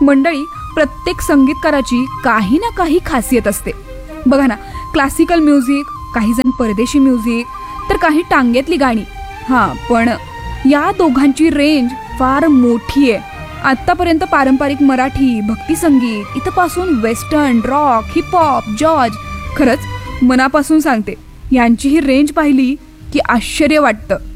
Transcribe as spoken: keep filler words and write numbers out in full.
मंडळी, प्रत्येक संगीतकाराची काही ना काही खासियत असते. बघा ना, क्लासिकल म्युझिक, काही जण परदेशी म्युझिक, तर काही टांग्यातली गाणी. हां, पण या दोघांची रेंज फार मोठी आहे. आत्तापर्यंत पारंपरिक मराठी, भक्तिसंगीत, इथपासून वेस्टर्न, रॉक, हिपहॉप, जॉर्ज. खरंच मनापासून सांगते, यांची ही रेंज पाहिली की आश्चर्य वाटतं.